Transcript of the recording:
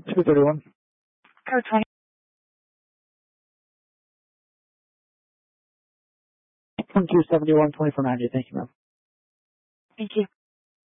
231. Code 20. 1271, 2490. Thank you, ma'am. Thank you.